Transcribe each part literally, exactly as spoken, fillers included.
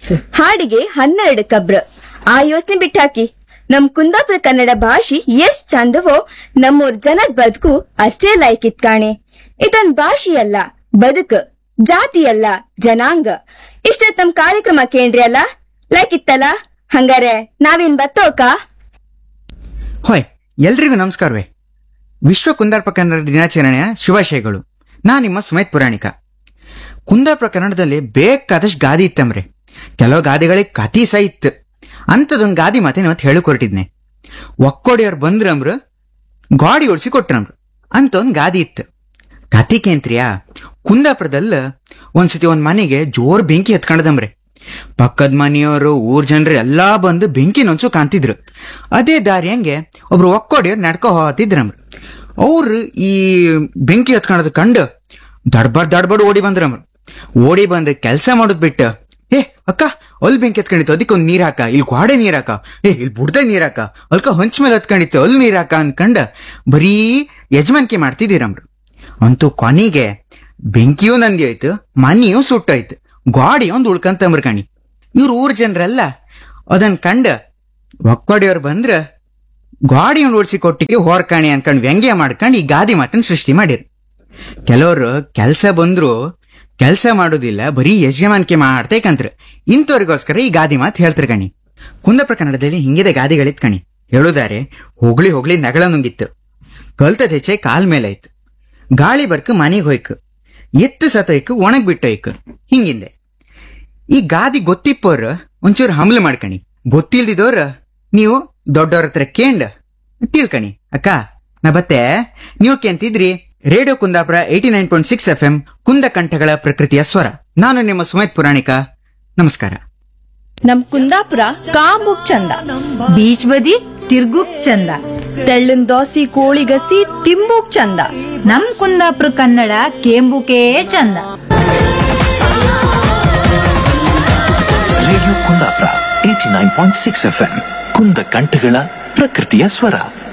ಹಾಡಿಗೆ ಹನ್ನೆರಡು ಕಬ್ರ ಆ ಯೋಚನೆ ಬಿಟ್ಟಾಕಿ. ನಮ್ ಕುಂದಾಪುರ ಕನ್ನಡ ಭಾಷೆ ಎಷ್ಟ್ ಚಂದವೋ ನಮ್ಮೂರ್ ಜನದ್ ಬದುಕು ಅಷ್ಟೇ ಲೈಕಿತ್ ಕಾಣೆ. ಇದೊಂದ್ ಭಾಷೆಯಲ್ಲ ಬದುಕು, ಜಾತಿಯಲ್ಲ ಜನಾಂಗ. ಇಷ್ಟೊತ್ ನಮ್ ಕಾರ್ಯಕ್ರಮ ಕೇಂದ್ರಿ ಅಲ್ಲ, ಲೈಕಿತ್ತಲ್ಲ. ಹಂಗಾರೆ ನಾವೇನ್ ಬತ್ತೋಕ? ಹೊಯ್, ಎಲ್ರಿಗೂ ನಮಸ್ಕಾರವೇ. ವಿಶ್ವ ಕುಂದಾಪುರ ಕನ್ನಡ ದಿನಾಚರಣೆಯ ಶುಭಾಶಯಗಳು. ನಾ ನಿಮ್ಮ ಸುಮೇತ್ ಪುರಾಣಿಕ. ಕುಂದಾಪುರ ಕನ್ನಡದಲ್ಲಿ ಬೇಕಾದಷ್ಟು ಗಾದಿ ಇತ್ತಂಬ್ರೆ. ಕೆಲವು ಗಾದಿಗಳಿಗೆ ಕತಿ ಸಹ ಇತ್ತು. ಅಂಥದೊಂದು ಗಾದಿ ಮಾತೆ ಇವತ್ತು ಹೇಳಕ್ ಹೊರಟಿದ್ನೆ. ಒಕ್ಕೋಡಿಯವ್ರು ಬಂದ್ರಂಬ್ರು, ಗಾಡಿ ಓಡಿಸಿ ಕೊಟ್ರಂಬ್ರು ಅಂತ ಒಂದು ಗಾದಿ ಇತ್ತು. ಕತಿಕೇಂತ್ರಿಯಾ, ಕುಂದಾಪುರದಲ್ಲ ಒಂದ್ಸತಿ ಒಂದ್ ಮನೆಗೆ ಜೋರ್ ಬೆಂಕಿ ಹತ್ಕೊಂಡದಂಬ್ರೆ. ಪಕ್ಕದ ಮನೆಯವರು, ಊರ್ ಜನರು ಎಲ್ಲಾ ಬಂದು ಬೆಂಕಿ ನೊಂಚು ಕಾಣ್ತಿದ್ರು. ಅದೇ ದಾರಿ ಹಂಗೆ ಒಬ್ರು ಒಕ್ಕೋಡಿಯವ್ರು ನಡ್ಕೊ ಹೋಗ್ತಿದ್ರಂಬ್ರು. ಅವ್ರು ಈ ಬೆಂಕಿ ಹತ್ಕೊಳ್ಳೋದು ಕಂಡು ದಡ್ಬಡ್ ದಡ್ಬಡ್ ಓಡಿ ಬಂದ್ರಮ್ರು. ಓಡಿ ಬಂದು ಕೆಲಸ ಮಾಡೋದ್ ಬಿಟ್ಟು, ಏ ಅಕ್ಕ ಅಲ್ಲಿ ಬೆಂಕಿ ಹತ್ಕೊಂಡಿತ್ತು, ಅದಕ್ಕೊಂದು ನೀರ್ ಹಾಕ, ಇಲ್ಲಿ ಗೋಡೆ ನೀರ್ ಹಾಕ, ಏ ಇಲ್ಲಿ ಬುಡ್ದ ನೀರ್ ಹಾಕ, ಅಲ್ಕ ಹೊಂಚ ಮೇಲೆ ಹತ್ಕೊಂಡಿತ್ತು ಅಲ್ಲಿ ನೀರ್ ಹಾಕ ಅನ್ಕಂಡ ಬರೀ ಯಜಮಾನಿಕೆ ಮಾಡ್ತಿದ್ದೀರಮ್ರು. ಅಂತೂ ಕೊನೆಗೆ ಬೆಂಕಿಯೂ ನಂದಿ ಆಯ್ತು, ಮನೆಯೂ ಸುಟ್ಟಾಯ್ತು, ಗಾಡಿ ಒಂದು ಉಳ್ಕಂತಂಬ್ರ ಕಣಿ. ಇವ್ರ ಊರ್ ಜನರೆಲ್ಲ ಅದನ್ ಕಂಡ ಒಕ್ಕೋಡಿಯವ್ರು ಬಂದ್ರ ಗಾಡಿ ಒಂದು ಓಡಿಸಿ ಕೊಟ್ಟಿಗೆ ಹೊರ್ಕಾಣಿ ಅನ್ಕೊಂಡ್ ವ್ಯಂಗ್ಯ ಮಾಡ್ಕೊಂಡು ಈ ಗಾದಿ ಮಾತನ್ನ ಸೃಷ್ಟಿ ಮಾಡಿರು. ಕೆಲವರು ಕೆಲ್ಸ ಬಂದ್ರು ಕೆಲ್ಸ ಮಾಡೋದಿಲ್ಲ, ಬರೀ ಯಜಮಾನಿಕೆ ಮಾಡ್ತೇಕಂತ್ರ. ಇಂಥವ್ರಿಗೋಸ್ಕರ ಈ ಗಾದಿ ಮಾತು ಹೇಳ್ತಾರೆ ಕಣಿ. ಕುಂದಾಪುರ ಕನ್ನಡದಲ್ಲಿ ಹಿಂಗಿದೆ ಗಾದಿಗಳಿತ್ ಕಣಿ. ಹೇಳುದಾರೆ, ಹೋಗ್ಲಿ ಹೋಗ್ಲಿ ನಗಳ ನುಂಗಿತ್ತು, ಕಲ್ತದ ಹೆಚ್ಚೆ ಕಾಲ್ ಮೇಲೆ ಆಯ್ತು, ಗಾಳಿ ಬರ್ಕ ಮನೆಗೆ ಹೋಯ್ಕು, ಎತ್ತು ಸತೈಕು ಒಣಗ್ ಬಿಟ್ಟೋಯ್ಕು, ಹಿಂಗಿದೆ. ಈ ಗಾದಿ ಗೊತ್ತಿಪ್ಪವ್ರ ಒಂಚೂರು ಹಮ್ಲು ಮಾಡ್ಕಣಿ, ಗೊತ್ತಿಲ್ದಿದವ್ರ ನೀವು ದೊಡ್ಡವ್ರ ಹತ್ರ ಕೇಂಡ ತಿಳ್ಕಣಿ. ಅಕ್ಕ ನಾ ಬತ್ತೆ, ನೀವು ಕೇಂತಿದ್ರಿ radio Kundapura eighty nine point six F M, ಕುಂದ ಕಂಠಗಳ ಪ್ರಕೃತಿಯ ಸ್ವರ. ನಾನು ನಿಮ್ಮ ಸುಮೇತ್ ಪುರಾಣಿಕ. ನಮಸ್ಕಾರ. ನಮ್ ಕುಂದಾಪುರ ಕಾಂಬುಕ್ ಚಂದ, ಬೀಚ್ ಬದಿ ತಿರ್ಗುಕ್ ಚಂದ, ತೆಳ್ಳನ್ ದೋಸಿ ಕೋಳಿಗಸಿ ತಿಂಬುಕ್ ಚಂದ. ನಮ್ ಕುಂದಾಪುರ ಕನ್ನಡ ಕೇಂಬುಕೇ ಚಂದ. Radio Kundapura eighty nine point six F M, ಕುಂದ ಕಂಠಗಳ ಪ್ರಕೃತಿಯ ಸ್ವರ.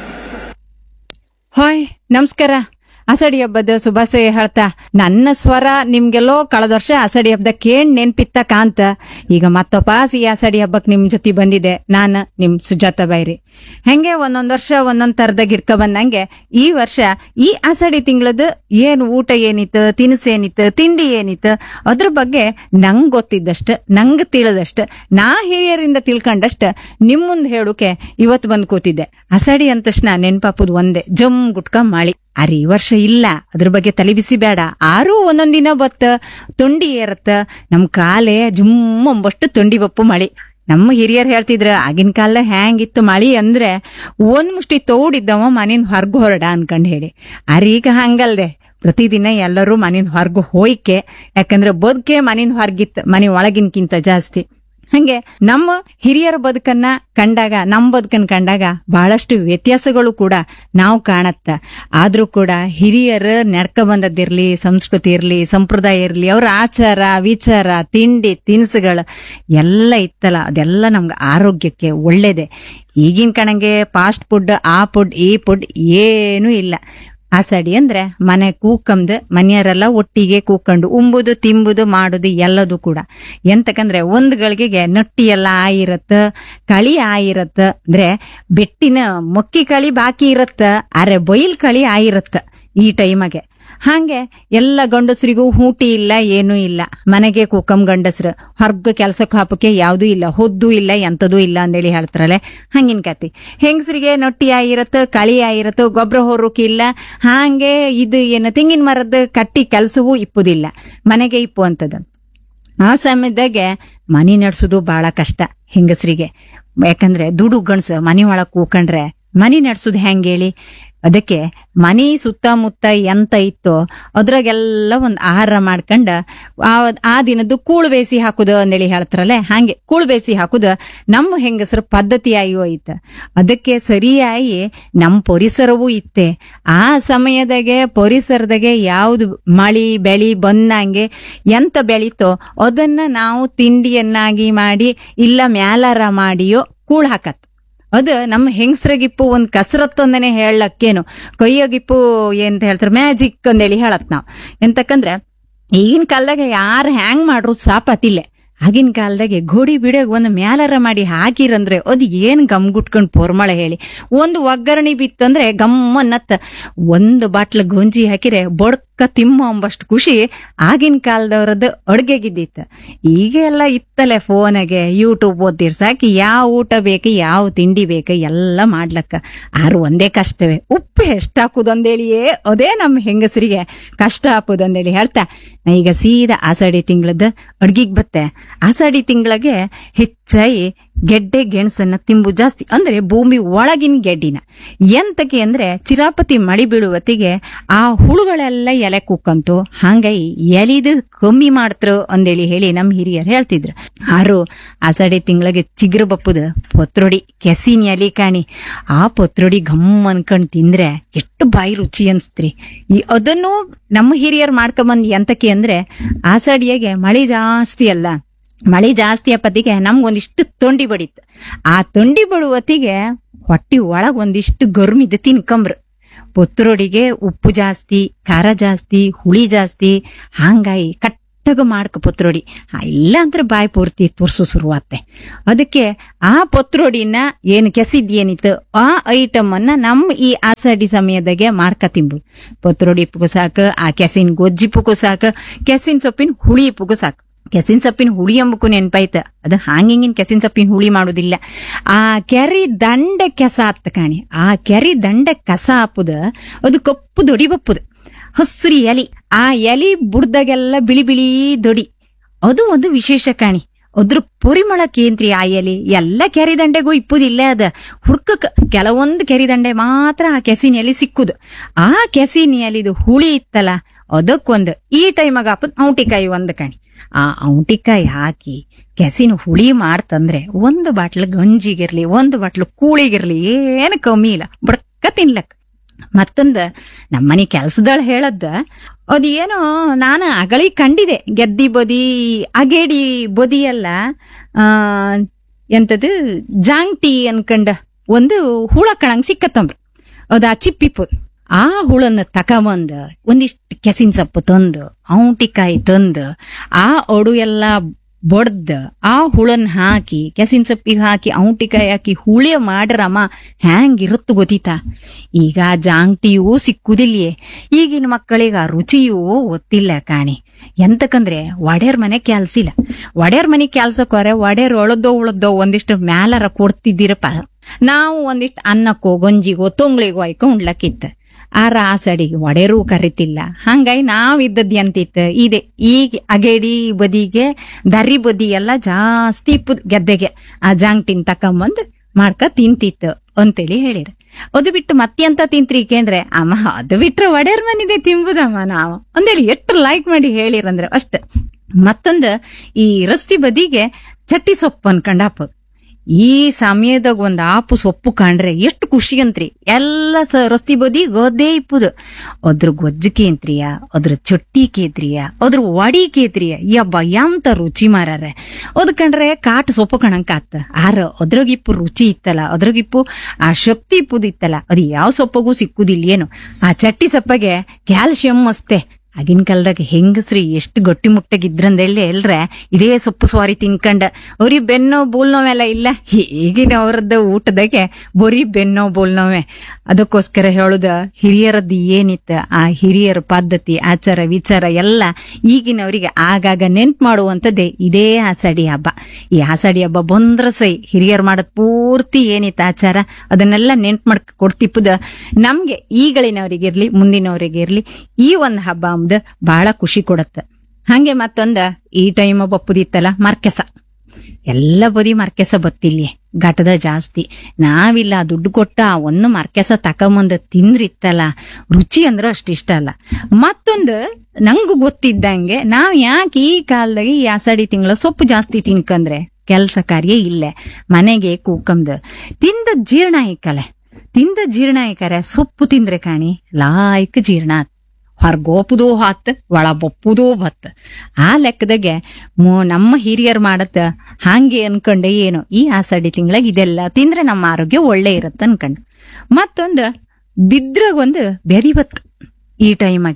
ಹಾಯ್, ನಮಸ್ಕಾರ. ಅಸಡಿ ಹಬ್ಬದ ಶುಭಾಶಯ ಹೇಳ್ತಾ, ನನ್ನ ಸ್ವರ ನಿಮ್ಗೆಲ್ಲೋ ಕಳೆದ ವರ್ಷ ಅಸಡಿ ಹಬ್ಬದ ಕೇಳ್ ನೆನ್ಪಿತ್ತ ಕಾಂತ ಈಗ ಮತ್ತೊಪಾಸ್ ಈ ಅಸಡಿ ಹಬ್ಬಕ್ ನಿಮ್ ಜೊತೆ ಬಂದಿದೆ. ನಾನು ನಿಮ್ ಸುಜಾತ ಬೈರಿ. ಹೆಂಗೆ ಒಂದೊಂದ್ ವರ್ಷ ಒಂದೊಂದ್ ತರದ ಗಿಡ್ಕ ಬಂದಂಗೆ ಈ ವರ್ಷ ಈ ಅಸಡಿ ತಿಂಗಳದ ಏನ್ ಊಟ ಏನಿತ್ತು, ತಿನಿಸು ಏನಿತ್ತು, ತಿಂಡಿ ಏನಿತ್ತು ಅದ್ರ ಬಗ್ಗೆ ನಂಗ್ ಗೊತ್ತಿದ್ದಷ್ಟ, ನಂಗ್ ತಿಳಿದಷ್ಟ, ನಾ ಹಿರಿಯರಿಂದ ತಿಳ್ಕೊಂಡಷ್ಟ ನಿಮ್ ಮುಂದ್ ಹೇಳುಕೆ ಇವತ್ ಬಂದ್ ಕೂತಿದ್ದೆ. ಅಸಡಿ ಅಂದ ತಕ್ಷಣ ನೆನ್ಪಾಪುದ್ ಒಂದೇ, ಜಮ್ ಗುಟ್ಕ ಮಾಳಿ. ಅರೆ ಈ ವರ್ಷ ಇಲ್ಲ, ಅದ್ರ ಬಗ್ಗೆ ತಲೆ ಬಿಸಿ ಬೇಡ. ಆರೂ ಒಂದೊಂದಿನ ಬತ್ತ ತುಂಡಿ ಏರತ್ತ, ನಮ್ ಕಾಲೇ ಜುಮ್ ಒಂಬಷ್ಟು ತುಂಡಿ ಬಪ್ಪು ಮಳಿ. ನಮ್ಮ ಹಿರಿಯರ್ ಹೇಳ್ತಿದ್ರ ಆಗಿನ ಕಾಲ ಹ್ಯಾಂಗಿತ್ತು ಮಳಿ ಅಂದ್ರೆ ಒಂದ್ ಮುಷ್ಟಿ ತೋಡಿದ್ದವ ಮನಿನ್ ಹೊರ್ಗು ಹೊರಡ ಅನ್ಕಂಡ್ ಹೇಳಿ. ಅರೆ ಈಗ ಹಂಗಲ್ದೆ, ಪ್ರತಿದಿನ ಎಲ್ಲರೂ ಮನಿನ್ ಹೊರ್ಗು ಹೋಯ್ಕೆ. ಯಾಕಂದ್ರೆ ಬದುಕೆ ಮನಿನ್ ಹೊರ್ಗಿತ್ತು, ಮನಿ ಒಳಗಿನ್ಕಿಂತ ಜಾಸ್ತಿ. ಹಂಗೆ ನಮ್ಮ ಹಿರಿಯರ ಬದುಕನ್ನ ಕಂಡಾಗ, ನಮ್ ಬದುಕನ್ ಕಂಡಾಗ ಬಹಳಷ್ಟು ವ್ಯತ್ಯಾಸಗಳು ಕೂಡ ನಾವು ಕಾಣತ್ತ. ಆದ್ರೂ ಕೂಡ ಹಿರಿಯರ ನಡ್ಕ ಬಂದದ್ದಿರ್ಲಿ, ಸಂಸ್ಕೃತಿ ಇರ್ಲಿ, ಸಂಪ್ರದಾಯ ಇರ್ಲಿ, ಅವ್ರ ಆಚಾರ ವಿಚಾರ, ತಿಂಡಿ ತಿನಿಸುಗಳು ಎಲ್ಲ ಇತ್ತಲ್ಲ, ಅದೆಲ್ಲ ನಮ್ಗೆ ಆರೋಗ್ಯಕ್ಕೆ ಒಳ್ಳೇದೆ. ಈಗಿನ ಕಣಂಗೆ ಫಾಸ್ಟ್ ಫುಡ್, ಆ ಫುಡ್ ಈ ಫುಡ್ ಏನೂ ಇಲ್ಲ. ಆಸಡಿ ಅಂದ್ರೆ ಮನೆ ಕೂಕಂದು ಮನೆಯವರೆಲ್ಲ ಒಟ್ಟಿಗೆ ಕೂಕೊಂಡು ಉಂಬುದು ತಿಂಬುದು ಮಾಡುದು ಎಲ್ಲದು ಕೂಡ. ಎಂತಕಂದ್ರೆ ಒಂದ್ ಗಳಿಗೆಗೆ ನಟ್ಟಿ ಎಲ್ಲ ಆಯಿರತ್ತ, ಕಳಿ ಆಯಿರತ್ತ, ಅಂದ್ರೆ ಬೆಟ್ಟಿನ ಮೊಕ್ಕಿ ಕಳಿ ಬಾಕಿ ಇರತ್ತ, ಅರೆ ಬೈಲ್ ಕಳಿ ಆಯಿರತ್ತ ಈ ಟೈಮಗೆ. ಹಾಗೆ ಎಲ್ಲ ಗಂಡಸರಿಗೂ ಹೂಟಿ ಇಲ್ಲ, ಏನೂ ಇಲ್ಲ. ಮನೆಗೆ ಕೂಕಂ ಗಂಡಸ್ರು, ಹೊರ್ಗ ಕೆಲ್ಸಕ್ಕೆ ಹಾಪಕ್ಕೆ ಯಾವ್ದೂ ಇಲ್ಲ, ಹೊದ್ದು ಇಲ್ಲ, ಎಂತದೂ ಇಲ್ಲ ಅಂದೇಳಿ ಹೇಳ್ತಾರಲ್ಲ, ಹಂಗಿನ ಕತಿ. ಹೆಂಗಸರಿಗೆ ನೊಟ್ಟಿ ಆಗಿರತ್ತ, ಕಳಿ ಆಗಿರತ್ತ, ಗೊಬ್ಬರ ಹೊರಕ್ಕೆ ಇಲ್ಲ. ಹಾಗೆ ಇದು ಏನು ತೆಂಗಿನ ಮರದ ಕಟ್ಟಿ ಕೆಲ್ಸವೂ ಇಪ್ಪುದಿಲ್ಲ, ಮನೆಗೆ ಇಪ್ಪು ಅಂತದ. ಆ ಸಮಯದಾಗೆ ಮನಿ ನಡ್ಸೋದು ಬಹಳ ಕಷ್ಟ ಹೆಂಗಸರಿಗೆ. ಯಾಕಂದ್ರೆ ದುಡು ಗಣಸ ಮನಿ ಒಳಗ್ ಕೂಕೊಂಡ್ರೆ ಮನಿ ನಡ್ಸುದ್ ಹೆಂಗ್ ಹೇಳಿ? ಅದಕ್ಕೆ ಮನಿ ಸುತ್ತಮುತ್ತ ಎಂತ ಇತ್ತೋ ಅದ್ರಾಗೆಲ್ಲ ಒಂದ್ ಆಹಾರ ಮಾಡ್ಕೊಂಡ ಆ ದಿನದ್ದು ಕೂಳು ಬೇಸಿ ಹಾಕುದು ಅಂದೇಳಿ ಹೇಳ್ತಾರಲ್ಲ, ಹಾಗೆ ಕೂಳು ಬೇಸಿ ಹಾಕುದ ನಮ್ಮ ಹೆಂಗಸರ ಪದ್ಧತಿ ಆಗಿ ಹೋಯ್ತ. ಅದಕ್ಕೆ ಸರಿಯಾಗಿ ನಮ್ ಪರಿಸರವೂ ಇತ್ತೆ. ಆ ಸಮಯದಾಗೆ ಪರಿಸರದಾಗೆ ಯಾವ್ದು ಮಳಿ ಬೆಳಿ ಬಂದಂಗೆ ಎಂತ ಬೆಳೀತೋ ಅದನ್ನ ನಾವು ತಿಂಡಿಯನ್ನಾಗಿ ಮಾಡಿ ಇಲ್ಲ ಮ್ಯಾಲಾರ ಮಾಡಿಯೋ ಕೂಳ್ ಹಾಕತ್. ಅದು ನಮ್ಮ ಹೆಂಗಸ್ರಗಿಪ್ಪು ಒಂದ್ ಕಸರತ್ ಅಂದನೆ ಹೇಳಕ್ಕೇನು, ಕೈಯಗಿಪ್ಪು ಏನ್ ಹೇಳ್ತಾರ ಮ್ಯಾಜಿಕ್ ಅಂದೇಳಿ ಹೇಳತ್ ನಾವ್. ಎಂತಕಂದ್ರೆ ಈಗಿನ ಕಾಲದಾಗ ಯಾರು ಹ್ಯಾಂಗ್ ಮಾಡ್ರು ಸಾಪತಿಲ್ಲೆ, ಆಗಿನ ಕಾಲದಾಗೆ ಗೋಡಿ ಬಿಡೋಗ್ ಒಂದು ಮ್ಯಾಲರ ಮಾಡಿ ಹಾಕಿರಂದ್ರೆ ಅದು ಏನ್ ಗಮ್ಗುಟ್ಕೊಂಡ್ ಪೊರ್ಮಳ ಹೇಳಿ. ಒಂದು ಒಗ್ಗರಣೆ ಬಿತ್ತಂದ್ರೆ ಗಮ್ಮನ್ನತ್ತ ಒಂದು ಬಾಟ್ಲ ಗೊಂಜಿ ಹಾಕಿರೆ ಬೊಡ್ಕ ತಿಮ್ಮ ಅಂಬಷ್ಟು ಖುಷಿ ಆಗಿನ ಕಾಲದವ್ರದ್ದು ಅಡ್ಗೆಗಿದ್ದಿತ್ತ. ಈಗ ಎಲ್ಲ ಇತ್ತಲೆ ಫೋನಾಗೆ ಯೂಟ್ಯೂಬ್ ಓದ್ತಿರ್ ಸಾಕಿ ಯಾವ ಊಟ ಬೇಕು ಯಾವ ತಿಂಡಿ ಬೇಕು ಎಲ್ಲ ಮಾಡ್ಲಕ್ಕ. ಆರು ಒಂದೇ ಕಷ್ಟವೇ, ಉಪ್ಪು ಎಷ್ಟ್ ಹಾಕುದಂದೇಳಿಯೇ ಅದೇ ನಮ್ ಹೆಂಗಸರಿಗೆ ಕಷ್ಟ ಹಾಕುದಂದೇಳಿ ಹೇಳ್ತಾ ಈಗ ಸೀದಾ ಆಷಾಢಿ ತಿಂಗಳದ ಅಡ್ಗಿಗ್ ಬತ್ತೆ. ಆಷಾಢಿ ತಿಂಗಳಿಗೆ ಹೆಚ್ಚಾಗಿ ಗೆಡ್ಡೆ ಗೆಣಸನ್ನ ತಿಂಬು ಜಾಸ್ತಿ, ಅಂದ್ರೆ ಭೂಮಿ ಒಳಗಿನ ಗೆಡ್ಡಿನ. ಎಂತಕ್ಕೆ ಅಂದ್ರೆ ಚಿರಾಪತಿ ಮಳಿ ಬೀಳುವತ್ತಿಗೆ ಆ ಹುಳುಗಳೆಲ್ಲ ಎಲೆ ಕುಕ್ಕಂತು, ಹಂಗಾಗಿ ಎಲಿದು ಕಮ್ಮಿ ಮಾಡ್ತರು ಅಂದೇಳಿ ಹೇಳಿ ನಮ್ ಹಿರಿಯರು ಹೇಳ್ತಿದ್ರು. ಆರು ಆಷಾಢಿ ತಿಂಗಳಿಗೆ ಚಿಗ್ರ ಬಪ್ಪುದ ಪತ್ರೊಡಿ ಕೆಸಿನ ಎಲಿ ಕಾಣಿ, ಆ ಪತ್ರೊಡಿ ಘಮ್ ಅನ್ಕೊಂಡ್ ತಿಂದ್ರೆ ಎಷ್ಟು ಬಾಯಿ ರುಚಿ ಅನ್ಸ್ತ್ರಿ. ಈ ಅದನ್ನು ನಮ್ಮ ಹಿರಿಯರು ಮಾಡ್ಕೊಂಬಂದ್ ಎಂತಕ್ಕೆ ಅಂದ್ರೆ ಆಷಾಢಿಯಾಗೆ ಮಳಿ ಜಾಸ್ತಿ ಅಲ್ಲ, ಮಳಿ ಜಾಸ್ತಿ ಅಪ್ಪತ್ತಿಗೆ ನಮ್ಗೊಂದಿಷ್ಟು ತೊಂಡಿ ಬಡಿತ್ತು. ಆ ತೊಂಡಿ ಬಡುವತ್ತಿಗೆ ಹೊಟ್ಟಿ ಒಳಗ್ ಒಂದಿಷ್ಟು ಗರ್ಮಿದ್ದು ತಿನ್ಕಂಬ್ರು. ಪೊತ್ರೊಡಿಗೆ ಉಪ್ಪು ಜಾಸ್ತಿ, ಖಾರ ಜಾಸ್ತಿ, ಹುಳಿ ಜಾಸ್ತಿ, ಹಂಗಾಗಿ ಕಟ್ಟಗ ಮಾಡ್ಕ ಪೊತ್ರೊಡಿ. ಇಲ್ಲ ಅಂದ್ರೆ ಬಾಯಿ ಪೂರ್ತಿ ತುರ್ಸು ಶುರುವಾತ್ತೆ. ಅದಕ್ಕೆ ಆ ಪೊತ್ರೊಡಿನ ಏನು ಕೆಸಿದ್ಯೇನಿತ್ತು ಆ ಐಟಮ್ ಅನ್ನ ನಮ್ಮ ಈ ಆಷಾಢಿ ಸಮಯದಾಗೆ ಮಾಡ್ಕ ತಿಂಬು. ಪೊತ್ರೊಡಿ ಪುಗು ಸಾಕು, ಆ ಕೆಸಿನ ಗೊಜ್ಜಿ ಪುಗು ಸಾಕು, ಕೆಸಿನ ಸೊಪ್ಪಿನ ಹುಳಿ ಪುಗು ಸಾಕು. ಕೆಸಿನ ಸೊಪ್ಪಿನ ಹುಳಿ ಅಂಬಕು ನೆನ್ಪಾಯ್ತ, ಅದು ಹಾಂಗಿಂಗಿನ ಕೆಸಿನ ಸೊಪ್ಪಿನ ಹುಳಿ ಮಾಡುದಿಲ್ಲ. ಆ ಕೆರಿ ದಂಡ ಕೆಸ ಆತ್ತ ಕಾಣಿ, ಆ ಕೆರಿ ದಂಡ ಕಸ ಹಾಪುದ ಅದು ಕಪ್ಪು ದೊಡಿ ಬಪ್ಪುದು, ಹಸ್ರಿ ಎಲಿ. ಆ ಎಲಿ ಬುಡ್ದಾಗೆಲ್ಲ ಬಿಳಿ ಬಿಳಿ ದೊಡಿ, ಅದು ಒಂದು ವಿಶೇಷ ಕಾಣಿ. ಅದ್ರ ಪರಿಮಳಕ್ಕೇಂತ್ರಿ ಆ ಎಲಿ ಎಲ್ಲ ಕೆರಿ ದಂಡೆಗೂ ಇಪ್ಪುದಿಲ್ಲ. ಅದ ಹುಡ್ಕಕ್ ಕೆಲವೊಂದು ಕೆರಿ ದಂಡೆ ಮಾತ್ರ ಆ ಕೆಸಿನ ಎಲಿ ಸಿಕ್ಕುದು. ಆ ಕೆಸಿನ ಎಲಿದು ಹುಳಿ ಇತ್ತಲ್ಲ ಅದಕ್ಕೊಂದು ಈ ಟೈಮಾಗ ಹಾಪುದ್ ಔಟಿಕಾಯಿ ಒಂದು ಕಾಣಿ. ಆ ಔಟಿಕಾಯಿ ಹಾಕಿ ಕೆಸಿನ ಹುಳಿ ಮಾಡ್ತಂದ್ರೆ ಒಂದು ಬಾಟ್ಲು ಗಂಜಿಗಿರ್ಲಿ ಒಂದು ಬಾಟ್ಲು ಕೂಳಿಗಿರ್ಲಿ ಏನು ಕಮ್ಮಿ ಇಲ್ಲ, ಬಡ್ಕ ತಿನ್ಲಕ್. ಮತ್ತೊಂದ ನಮ್ಮನಿ ಕೆಲ್ಸದಳ ಹೇಳದ್ದ ಅದೇನೋ ನಾನು ಅಗಳಿ ಕಂಡಿದೆ, ಗೆದ್ದಿ ಬದಿ ಅಗೇಡಿ ಬದಿ ಎಲ್ಲ ಆ ಎಂತದು ಜಾಂಗ್ಟಿ ಅನ್ಕಂಡ ಒಂದು ಹುಳ ಕಣಂಗ್ ಸಿಕ್ಕತ್ತಂಬ್ರ. ಅದ ಚಿಪ್ಪಿಪು ಆ ಹುಳನ್ನ ತಕಬಂದ ಒಂದಿಷ್ಟು ಕೆಸಿನ ಸೊಪ್ಪು ತಂದು ಔಟಿಕಾಯಿ ತಂದು ಆ ಅಡು ಎಲ್ಲ ಬಡ್ದ ಆ ಹುಳನ್ ಹಾಕಿ ಕೆಸಿನ ಸೊಪ್ಪಿಗೆ ಹಾಕಿ ಔಟಿಕಾಯಿ ಹಾಕಿ ಹುಳಿ ಮಾಡ್ರಮ್ಮ ಹ್ಯಾಂಗಿರುತ್ತು ಗೊತ್ತಿತಾ. ಈಗ ಜಾಂಗ್ಟಿಯೂ ಸಿಕ್ಕುದಿಲ್ಲೇ, ಈಗಿನ ಮಕ್ಕಳಿಗೆ ಆ ರುಚಿಯೂ ಗೊತ್ತಿಲ್ಲ ಕಾಣಿ. ಎಂತಕಂದ್ರೆ ಒಡೆಯರ್ ಮನೆ ಕೆಲ್ಸಿಲ್ಲ. ಒಡೆಯರ್ ಮನೆ ಕೆಲ್ಸಕ್ಕೋರೆ ಒಡೆಯರ್ ಒಳದೋ ಉಳದೋ ಒಂದಿಷ್ಟು ಮ್ಯಾಲರ ಕೊಡ್ತಿದ್ದೀರಪ್ಪ, ನಾವು ಒಂದಿಷ್ಟು ಅನ್ನಕ್ಕೋ ಗಂಜಿಗೋ ತೊಂಗ್ಳಿಗೋ ಆಯ್ಕೊ ಉಣ್ಲಕ್ಕಿತ್ತ. ಆರ ಆಸಡಿಗೆ ಒಡೆರೂ ಕರಿತಿಲ್ಲ, ಹಂಗಾಗಿ ನಾವ್ ಇದ್ದದ್ ಎಂತಿತ್ತು ಇದೆ. ಈಗ ಅಗೇಡಿ ಬದಿಗೆ ದರಿ ಬದಿ ಎಲ್ಲ ಜಾಸ್ತಿ ಇಪ್ಪುದ್ ಗೆದ್ದೆಗೆ ಆ ಜಾಂಗ್ಟಿನ್ ತಕೊಂಬಂದ್ ಮಾಡ್ಕ ತಿಂತಿತ್ತು ಅಂತೇಳಿ ಹೇಳಿರ. ಅದು ಬಿಟ್ಟು ಮತ್ತೆಂತ ತಿಂತ್ರಿ ಕೇಂದ್ರೆ ಅಮ್ಮ ಅದು ಬಿಟ್ರೆ ಒಡೆಯರ್ ಮನಿದೆ ತಿಂಬುದಮ್ಮ ನಾವು ಅಂದೇಳಿ ಎಷ್ಟು ಲೈಕ್ ಮಾಡಿ ಹೇಳಿರಂದ್ರೆ ಅಷ್ಟ. ಮತ್ತೊಂದು ಈ ರಸ್ತಿ ಬದಿಗೆ ಚಟ್ಟಿ ಸೊಪ್ಪು ಅನ್ಕೊಂಡ್ ಹಾಪೋದು. ಈ ಸಮಯದಾಗ ಒಂದ್ ಆಪು ಸೊಪ್ಪು ಕಂಡ್ರೆ ಎಷ್ಟು ಖುಷಿ ಅಂತ್ರಿ. ಎಲ್ಲ ಸ ರಸ್ತಿ ಬದಿ ಗದ್ದೆ ಇಪ್ಪುದು. ಅದ್ರ ಗೊಜ್ಜು ಕೇಂತ್ರಿಯ, ಅದ್ರ ಚೊಟ್ಟಿ ಕೇತ್ರಿಯ, ಅದ್ರ ವಡಿ ಕೇತ್ರಿಯ, ಯಬ್ಬ ಎಂತ ರುಚಿ ಮಾರಾರೆ. ಅದ್ ಕಂಡ್ರೆ ಕಾಟ್ ಸೊಪ್ಪು ಕಣಂಕ ಆತ. ಆರ ಅದ್ರಾಗಿಪ್ಪು ರುಚಿ ಇತ್ತಲ್ಲ, ಅದ್ರಾಗಿಪ್ಪು ಆ ಶಕ್ತಿ ಇಪ್ಪುದಿತ್ತಲ್ಲ, ಅದು ಯಾವ ಸೊಪ್ಪಗೂ ಸಿಕ್ಕುದಿಲ್ಲ ಏನು. ಆ ಚಟ್ಟಿ ಸೊಪ್ಪಗೆ ಕ್ಯಾಲ್ಸಿಯಂ ಅಸ್ತೆ. ಆಗಿನ ಕಾಲದಾಗ ಹೆಂಗಸ್ರಿ ಎಷ್ಟು ಗಟ್ಟಿ ಮುಟ್ಟಗಿದ್ರಂದೇಳಿ ಎಲ್ರೆ ಇದೇ ಸೊಪ್ಪು ಸ್ವಾರಿ ತಿನ್ಕಂಡ ಅವ್ರಿಗೆ ಬೆನ್ನೋ ಬೋಲ್ನೋವೆಲ್ಲ ಇಲ್ಲ. ಈಗಿನ ಅವ್ರದ್ದು ಊಟದಾಗೆ ಬರೀ ಬೆನ್ನೋ ಬೋಲ್ನೋವೆ. ಅದಕ್ಕೋಸ್ಕರ ಹೇಳುದ ಹಿರಿಯರದ್ದು ಏನಿತ್ತ ಆ ಹಿರಿಯರ ಪದ್ಧತಿ ಆಚಾರ ವಿಚಾರ ಎಲ್ಲ ಈಗಿನವರಿಗೆ ಆಗಾಗ ನೆನ್ಪು ಮಾಡುವಂತದ್ದೇ ಇದೇ ಆಷಾಢಿ ಹಬ್ಬ. ಈ ಆಷಾಢಿ ಹಬ್ಬ ಬಂದ್ರ ಸೈ ಹಿರಿಯರ್ ಮಾಡದ್ ಪೂರ್ತಿ ಏನಿತ್ತ ಆಚಾರ ಅದನ್ನೆಲ್ಲ ನೆನ್ಪು ಮಾಡ್ಕ ಕೊಡ್ತಿಪ್ಪದ ನಮ್ಗೆ ಈಗಳಿನವರಿಗಿರ್ಲಿ ಮುಂದಿನವರಿಗಿರ್ಲಿ ಈ ಒಂದ್ ಹಬ್ಬ ಅಂಬುದು ಬಹಳ ಖುಷಿ ಕೊಡತ್ತ. ಹಂಗೆ ಮತ್ತೊಂದ ಈ ಟೈಮ್ ಬಪ್ಪುದಿತ್ತಲ್ಲ ಮರ್ಕೆಸ, ಎಲ್ಲ ಬದಿ ಮರ್ಕೆಸ ಬತ್ತಿಲ್ಲಿ ಘಟದ ಜಾಸ್ತಿ. ನಾವಿಲ್ಲ ದುಡ್ಡು ಕೊಟ್ಟ ಒಂದು ಮರ್ಕೆಸ ತಕೊಂಬಂದ ತಿಂದ್ರಿತ್ತಲ್ಲ ರುಚಿ ಅಂದ್ರೆ ಅಷ್ಟಿಷ್ಟ ಅಲ್ಲ. ಮತ್ತೊಂದು ನಂಗೂ ಗೊತ್ತಿದ್ದಂಗೆ ನಾವ್ ಯಾಕೆ ಈ ಕಾಲದಾಗ ಈ ಆಷಾಢಿ ತಿಂಗಳ ಸೊಪ್ಪು ಜಾಸ್ತಿ ತಿನ್ಕಂದ್ರೆ ಕೆಲ್ಸ ಕಾರ್ಯ ಇಲ್ಲೇ ಮನೆಗೆ ಕೂಕಂದು ತಿಂದ ಜೀರ್ಣ ಐಕಲೆ ತಿಂದ ಜೀರ್ಣ ಐಕರೆ ಸೊಪ್ಪು ತಿಂದ್ರೆ ಕಾಣಿ ಲಾಯ್ಕ್ ಜೀರ್ಣ ಆತ್. ಹೊರ್ಗೋಪುದೂ ಹಾತ್ ಒಳ ಬಪ್ಪುದೂ ಬತ್. ಆ ಲೆಕ್ಕದಾಗೆ ನಮ್ಮ ಹಿರಿಯರ್ ಮಾಡತ್ತ ಹಾಂಗೆ ಅನ್ಕೊಂಡೆ ಏನು ಈ ಆಷಾಢಿ ತಿಂಗಳಾಗ ಇದೆಲ್ಲ ತಿಂದ್ರೆ ನಮ್ಮ ಆರೋಗ್ಯ ಒಳ್ಳೆ ಇರತ್ತ ಅನ್ಕಂಡ್. ಮತ್ತೊಂದು ಬಿದ್ರಾಗ ಒಂದು ಬೆದಿ ಬತ್ ಈ ಟೈಮಾಗೆ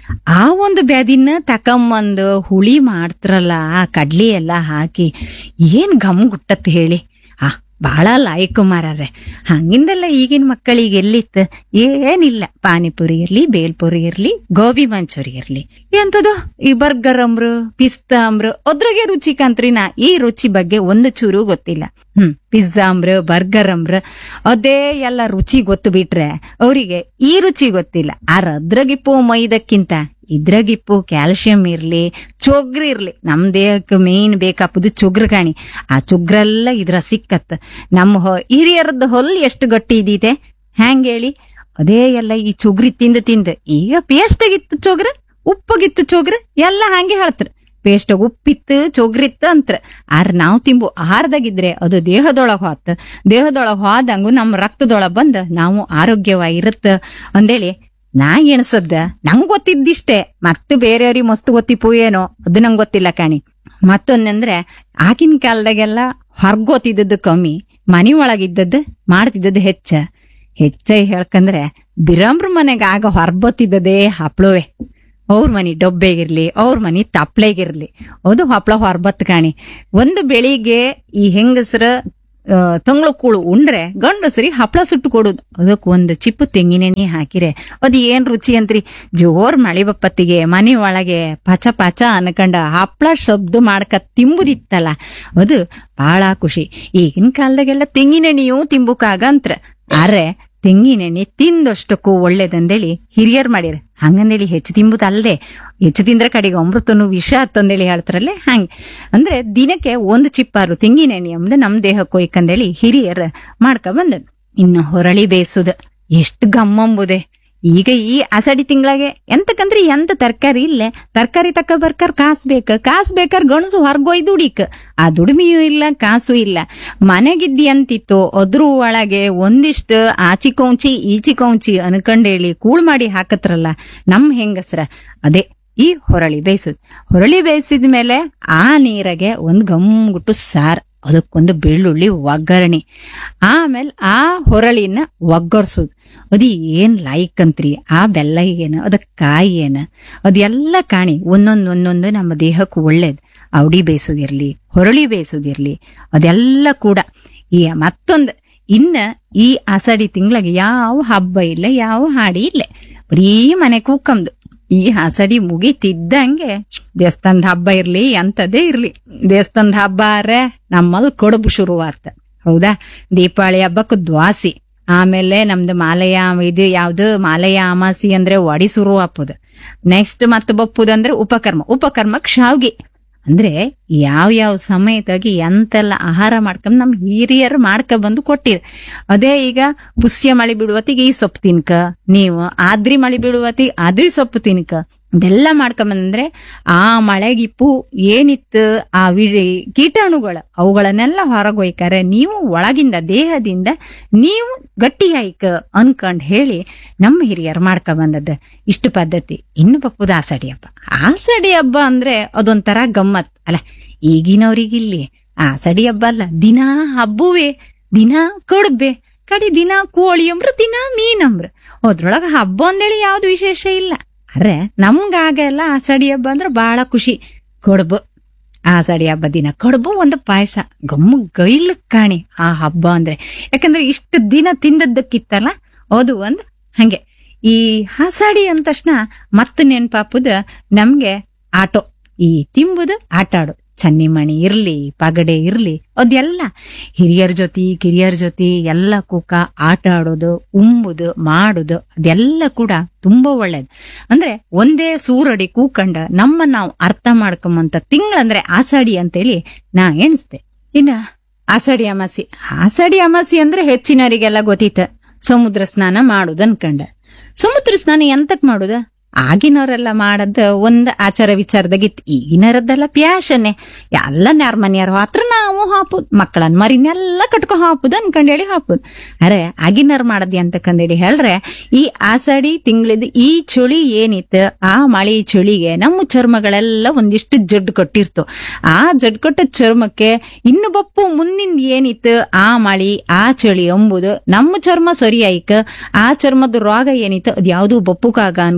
ಆ ಒಂದು ಬ್ಯಾದಿನ ತಕಂಬಂದು ಹುಳಿ ಮಾಡ್ತಾರಲ್ಲ ಆ ಕಡ್ಲಿ ಎಲ್ಲ ಹಾಕಿ ಏನ್ ಘಮ್ ಗುಟ್ಟತ್ ಹೇಳಿ. ಆ ಬಾಳ ಲಾಯಕ್ ಮಾರಾರೆ. ಹಂಗಿಂದಲ್ಲ ಈಗಿನ ಮಕ್ಕಳಿಗೆ ಎಲ್ಲಿತ್ತ ಏನಿಲ್ಲ. ಪಾನಿಪುರಿ ಇರ್ಲಿ, ಬೇಲ್ಪುರಿ ಇರ್ಲಿ, ಗೋಬಿ ಮಂಚೂರಿ ಇರ್ಲಿ, ಎಂತದು ಈ ಬರ್ಗರ್ ಅಂಬ್ರು, ಪಿಸ್ತಾ ಅಂಬ್ರು, ಅದ್ರಾಗೆ ರುಚಿ ಕಂತ್ರಿನ ಈ ರುಚಿ ಬಗ್ಗೆ ಒಂದು ಚೂರು ಗೊತ್ತಿಲ್ಲ. ಹ್ಮ್ ಪಿಜ್ಜಾ ಅಂಬ್ರ, ಬರ್ಗರ್ ಅಂಬ್ರ ಅದೇ ಎಲ್ಲ ರುಚಿ ಗೊತ್ತು ಬಿಟ್ರೆ ಅವರಿಗೆ ಈ ರುಚಿ ಗೊತ್ತಿಲ್ಲ. ಆರ ಅದ್ರಾಗಿಪ್ಪು ಮೈದಕ್ಕಿಂತ ಇದ್ರಾಗಿಪ್ಪು ಕ್ಯಾಲ್ಸಿಯಂ ಇರ್ಲಿ, ಚೊಗ್ರು ಇರ್ಲಿ. ನಮ್ ದೇಹಕ್ಕೆ ಮೇನ್ ಬೇಕಾಪುದು ಚೊಗ್ರು ಕಾಣಿ. ಆ ಚೊಗ್ರೆಲ್ಲ ಇದ್ರ ಸಿಕ್ಕತ್. ನಮ್ಮ ಹಿರಿಯರದ್ದು ಹೊಲ್ ಎಷ್ಟು ಗಟ್ಟಿ ಇದೀತೆ ಹ್ಯಾಂಗ ಹೇಳಿ. ಅದೇ ಎಲ್ಲ ಈ ಚೊಗ್ರಿ ತಿಂದು ತಿಂದು ಈಗ ಪೇಸ್ಟ್ ಆಗಿತ್ತು ಚೊಗ್ರ, ಉಪ್ಪಗಿತ್ತು ಚೊಗ್ರ, ಎಲ್ಲ ಹಂಗೆ ಹೇಳ್ತಾರ. ಪೇಸ್ಟ್ ಉಪ್ಪಿತ್ತು ಚೊಗ್ರಿತ್ತು ಅಂತ್ರ. ಆರ್ ನಾವ್ ತಿಂಬು ಆಹಾರದಾಗಿದ್ರೆ ಅದು ದೇಹದೊಳಗ್ ಹೋತ್. ದೇಹದೊಳಗ್ ಹೋದಂಗು ನಮ್ಮ ರಕ್ತದೊಳಗ್ ಬಂದ್ ನಾವು ಆರೋಗ್ಯವಾಗಿರುತ್ತ ಅಂದೇಳಿ ನಾ ಎಣಸದ್ದ. ನಂಗ್ ಗೊತ್ತಿದ್ದಿಷ್ಟೇ, ಮತ್ತೆ ಬೇರೆಯವ್ರಿಗೆ ಮಸ್ತ್ ಗೊತ್ತಿಪ್ಪು ಏನೋ ಅದು ನಂಗ್ ಗೊತ್ತಿಲ್ಲ ಕಾಣಿ. ಮತ್ತೊಂದಂದ್ರೆ ಆಗಿನ ಕಾಲದಾಗೆಲ್ಲ ಹೊರ್ಗೋತಿದ್ದದ್ದು ಕಮ್ಮಿ, ಮನಿ ಒಳಗಿದ್ದದ್ದು ಮಾಡ್ತಿದ್ದದ್ದು ಹೆಚ್ಚ. ಹೆಚ್ಚ ಹೇಳ್ಕಂದ್ರೆ ಬಿರಂಬ್ರ ಮನೆಗ ಆಗ ಹೊರ್ಬತ್ತಿದ್ದದೇ ಹಪ್ಳುವೆ. ಅವ್ರ ಮನಿ ಡೊಬ್ಬೆಗಿರ್ಲಿ, ಅವ್ರ ಮನಿ ತಪ್ಳೆಗಿರ್ಲಿ, ಅದು ಹಪ್ಳ ಹೊರ್ಬತ್ ಕಾಣಿ. ಒಂದು ಬೆಳಿಗ್ಗೆ ಈ ಹೆಂಗಸರ ತಂಗ್ಳು ಕೂಳು ಉಂಡ್ರೆ ಗಂಡಸರಿಗೆ ಹಪ್ಳ ಸುಟ್ಟು ಕೊಡುದು. ಅದಕ್ ಒಂದು ಚಿಪ್ಪು ತೆಂಗಿನೆಣ್ಣೆ ಹಾಕಿರೆ ಅದು ಏನ್ ರುಚಿ ಅಂತ್ರಿ. ಜೋರ್ ಮಳಿ ಬಪ್ಪತ್ತಿಗೆ ಮನಿ ಒಳಗೆ ಪಚ ಪಚ ಅನ್ಕಂಡ ಹಪ್ಳ ಶಬ್ದ ಮಾಡ್ಕ ತಿಂಬುದಿತ್ತಲ್ಲ, ಅದು ಬಹಳ ಖುಷಿ. ಈಗಿನ ಕಾಲದಾಗೆಲ್ಲ ತೆಂಗಿನೆಣ್ಣೆಯೂ ತಿಂಬುಕಾಗಂತ್ರ. ಆದ್ರೆ ತೆಂಗಿನೆಣ್ಣೆ ತಿಂದಷ್ಟಕ್ಕೂ ಒಳ್ಳೇದಂದೇಳಿ ಹಿರಿಯರ್ ಮಾಡಿರ. ಹಂಗಂದೇಳಿ ಹೆಚ್ಚು ತಿಂಬುದಲ್ದೆ, ಹೆಚ್ಚು ತಿಂದ್ರೆ ಕಡೆಗೆ ಅಮೃತನು ವಿಷ ಅಂತಂದೇಳಿ ಹೇಳ್ತಾರಲ್ಲೇ ಹಂಗೆ. ಅಂದ್ರೆ ದಿನಕ್ಕೆ ಒಂದು ಚಿಪ್ಪಾರು ತೆಂಗಿನೆಣ್ಣೆ ಅಂಬುದು ನಮ್ ದೇಹಕ್ಕೆ ಹೋಯ್ಕಂದೇಳಿ ಹಿರಿಯರ್ ಮಾಡ್ಕ ಬಂದದ್. ಇನ್ನು ಹೊರಳಿ ಬೇಯಿಸುದ ಎಷ್ಟು ಗಮ್ಮಂಬುದೆ. ಈಗ ಈ ಅಸಡಿ ತಿಂಗಳಾಗೆ ಎಂತಕಂದ್ರೆ ಎಂತ ತರಕಾರಿ ಇಲ್ಲೇ. ತರಕಾರಿ ತಕ್ಕ ಬರ್ಕರ್ ಕಾಸ್ ಬೇಕ, ಕಾಸ್ ಬೇಕಾರ್ ಗಣಸು ಹೊರ್ಗೊಯ್ ದುಡಿಕ್. ಆ ದುಡಿಮೆಯೂ ಇಲ್ಲ, ಕಾಸು ಇಲ್ಲ. ಮನೆಗಿದ್ದಿ ಅಂತಿತ್ತು ಅದ್ರ ಒಳಗೆ ಒಂದಿಷ್ಟು ಆಚಿ ಕೌಂಚಿ ಈಚಿ ಕೌಂಚಿ ಅನ್ಕಂಡೇಳಿ ಕೂಳ್ ಮಾಡಿ ಹಾಕತ್ರಲ್ಲ ನಮ್ ಹೆಂಗಸ್ರ. ಅದೇ ಈ ಹೊರಳಿ ಬೇಯಿಸುದು. ಹೊರಳಿ ಬೇಯಿಸಿದ ಮೇಲೆ ಆ ನೀರಾಗೆ ಒಂದ್ ಗಮ್ಗುಟ್ಟು ಸಾರ್, ಅದಕ್ಕೊಂದು ಬೆಳ್ಳುಳ್ಳಿ ಒಗ್ಗರಣೆ, ಆಮೇಲೆ ಆ ಹೊರಳಿನ ಒಗ್ಗರ್ಸುದು. ಅದ್ ಏನ್ ಲಾಯ್ಕ್ ಅಂತ್ರಿ. ಆ ಬೆಲ್ಲ ಏನ, ಅದಕ್ ಕಾಯಿ ಏನ, ಅದೆಲ್ಲ ಕಾಣಿ ಒಂದೊಂದ್ ಒಂದೊಂದು ನಮ್ಮ ದೇಹಕ್ಕೆ ಒಳ್ಳೇದ್. ಅವಡಿ ಬೇಯಿಸೋದಿರ್ಲಿ, ಹೊರಳಿ ಬೇಯಿಸೋದಿರ್ಲಿ, ಅದೆಲ್ಲ ಕೂಡ. ಈ ಮತ್ತೊಂದ್ ಇನ್ನ ಈ ಆಷಾಢಿ ತಿಂಗಳಿಗೆ ಯಾವ ಹಬ್ಬ ಇಲ್ಲ, ಯಾವ ಹಾಡಿ ಇಲ್ಲ, ಬರೀ ಮನೆ ಕೂಕಂದು. ಈ ಆಷಾಢಿ ಮುಗಿತಿದ್ದಂಗೆ ದೇವಸ್ಥಾನದ ಹಬ್ಬ ಇರ್ಲಿ ಅಂತದೇ ಇರ್ಲಿ, ದೇವಸ್ಥಾನದ ಹಬ್ಬ ಆರೆ ನಮ್ಮಲ್ಲಿ ಕಡುಬು ಶುರುವಾತ. ಹೌದಾ? ದೀಪಾವಳಿ ಹಬ್ಬಕ್ಕೆ ದ್ವಾಸಿ, ಆಮೇಲೆ ನಮ್ದು ಮಾಲಯ ಇದು ಯಾವ್ದು ಮಾಲಯ ಅಮಾಸಿ ಅಂದ್ರೆ ಒಡಿ ಶುರು ಹಾಪುದ. ನೆಕ್ಸ್ಟ್ ಮತ್ ಬಪ್ಪುದಂದ್ರೆ ಉಪಕರ್ಮ, ಉಪಕರ್ಮಕ್ ಶಾವ್ಗಿ. ಅಂದ್ರೆ ಯಾವ ಯಾವ ಸಮಯದಾಗಿ ಎಂತೆಲ್ಲ ಆಹಾರ ಮಾಡ್ಕೊಂಡ್ ನಮ್ ಹಿರಿಯರು ಮಾಡ್ಕ ಬಂದು ಕೊಟ್ಟಿರ. ಅದೇ ಈಗ ಪುಷ್ಯ ಮಳಿ ಬಿಡುವತ್ತಿಗೆ ಈ ಸೊಪ್ಪು ತಿನ್ಕ, ನೀವು ಆದ್ರಿ ಮಳಿ ಬಿಡುವತ್ತಿಗೆ ಆದ್ರಿ ಸೊಪ್ಪು ತಿನ್ಕ, ಇದೆಲ್ಲ ಮಾಡ್ಕೊಂಬಂದ್ರೆ ಆ ಮಳೆಗಿಪ್ಪು ಏನಿತ್ತು ಆ ವಿಳಿ ಕೀಟಾಣುಗಳು ಅವುಗಳನ್ನೆಲ್ಲ ಹೊರಗೊಯ್ಕಾರೆ ನೀವು ಒಳಗಿಂದ ದೇಹದಿಂದ ನೀವು ಗಟ್ಟಿಯಾಯ್ಕ ಅನ್ಕಂಡ್ ಹೇಳಿ ನಮ್ಮ ಹಿರಿಯರು ಮಾಡ್ಕ ಬಂದದ್ದು ಇಷ್ಟು ಪದ್ಧತಿ. ಇನ್ನು ಬಪ್ಪುದ ಆಷಾಢಿ ಹಬ್ಬ. ಆಷಾಢಿ ಹಬ್ಬ ಅಂದ್ರೆ ಅದೊಂಥರ ಗಮ್ಮತ್ ಅಲ್ಲ. ಈಗಿನವ್ರಿಗಿಲ್ಲಿ ಆಷಾಢಿ ಹಬ್ಬ ಅಲ್ಲ, ದಿನಾ ಹಬ್ಬುವೆ, ದಿನಾ ಕಡುಬೆ, ಕಡಿ ದಿನ ಕೋಳಿ ಅಂಬ್ರ, ದಿನ ಮೀನಂಬ್ರ. ಅದ್ರೊಳಗ ಹಬ್ಬ ಅಂದೇಳಿ ಯಾವ್ದು ವಿಶೇಷ ಇಲ್ಲ. ಅರೆ ನಮ್ಗಾಗೆಲ್ಲ ಆಷಾಢಿ ಹಬ್ಬ ಅಂದ್ರೆ ಬಹಳ ಖುಷಿ. ಕಡುಬು, ಆಷಾಢಿ ಹಬ್ಬ ದಿನ ಕಡುಬು ಒಂದು ಪಾಯಸ, ಗಮ್ಮು ಗೈಲು ಕಾಣಿ ಆ ಹಬ್ಬ ಅಂದ್ರೆ. ಯಾಕಂದ್ರೆ ಇಷ್ಟು ದಿನ ತಿಂದದ್ದಕ್ಕಿತ್ತಲ್ಲ ಅದು ಒಂದ್ ಹಂಗೆ. ಈ ಆಷಾಢಿ ಅಂದ ತಕ್ಷಣ ಮತ್ತ ನೆನ್ಪಾಪುದ ನಮ್ಗೆ ಆಟೋ, ಈ ತಿಂಬುದು ಆಟ ಆಡೋದು. ಚನ್ನಿಮಣಿ ಇರ್ಲಿ, ಪಗಡೆ ಇರ್ಲಿ, ಅದೆಲ್ಲ ಹಿರಿಯರ ಜೊತೆ ಕಿರಿಯರ ಜೊತೆ ಎಲ್ಲ ಕೂಕ ಆಟ ಆಡೋದು, ಉಂಬುದು, ಮಾಡುದು, ಅದೆಲ್ಲ ಕೂಡ ತುಂಬಾ ಒಳ್ಳೇದು. ಅಂದ್ರೆ ಒಂದೇ ಸೂರಡಿ ಕೂಕಂಡ ನಮ್ಮ ನಾವು ಅರ್ಥ ಮಾಡ್ಕೊಂಬಂತ ತಿಂಗಳಂದ್ರೆ ಆಷಾಢಿ ಅಂತೇಳಿ ನಾ ಎಣಿಸ್ದೆ. ಇನ್ನ ಆಷಾಢಿ ಅಮಾಸಿ, ಆಷಾಢಿ ಅಮಾಸಿ ಅಂದ್ರೆ ಹೆಚ್ಚಿನವರಿಗೆಲ್ಲ ಗೊತ್ತಿತ್ತ ಸಮುದ್ರ ಸ್ನಾನ ಮಾಡುದು ಅನ್ಕಂಡ. ಸಮುದ್ರ ಸ್ನಾನ ಎಂತಕ್ ಮಾಡುದ? ಆಗಿನವರೆಲ್ಲ ಮಾಡದ್ ಒಂದ್ ಆಚಾರ ವಿಚಾರದಾಗಿತ್ತು. ಈಗಿನರದ್ದೆಲ್ಲ ಪ್ಯಾಶನ್ನೇ. ಎಲ್ಲ ನ್ಯಾರ ಮನೆಯವ್ರ ಹತ್ರ ನಾವು ಹಾಪುದ್, ಮಕ್ಕಳನ್ ಮರಿನೆಲ್ಲ ಕಟ್ಕೊ ಹಾಪುದ್ ಅನ್ಕಂಡೇಳಿ ಹಾಪುದ್. ಅರೆ ಆಗಿನವ್ರು ಮಾಡದ್ ಅಂತಕಂದೇಳಿ ಹೇಳ್ರೆ ಈ ಆಷಾಢಿ ತಿಂಗಳಿದ್ ಈ ಚಳಿ ಏನಿತ್ತು, ಆ ಮಳಿ ಚಳಿಗೆ ನಮ್ಮ ಚರ್ಮಗಳೆಲ್ಲ ಒಂದಿಷ್ಟು ಜಡ್ಡು ಕೊಟ್ಟಿರ್ತು. ಆ ಜಡ್ ಕೊಟ್ಟ ಚರ್ಮಕ್ಕೆ ಇನ್ನು ಬಪ್ಪು ಮುಂದಿಂದ ಏನಿತ್ತು ಆ ಮಳಿ ಆ ಚಳಿ ಎಂಬುದು ನಮ್ಮ ಚರ್ಮ ಸರಿ ಆಯ್ಕ ಆ ಚರ್ಮದ ರೋಗ ಏನಿತ್ತು ಅದ್ ಯಾವ್ದು ಬಪ್ಪುಕಾಗ ಅನ್ಕಂಡೇಳಿ